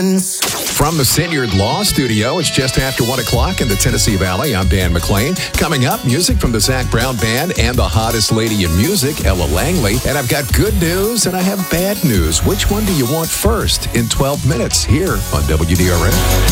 friends. From the Sinyard Law Studio, it's just after 1 o'clock in the Tennessee Valley. I'm Dan McClain. Coming up, music from the Zac Brown Band and the hottest lady in music, Ella Langley. And I've got good news and I have bad news. Which one do you want first in 12 minutes here on WDRN?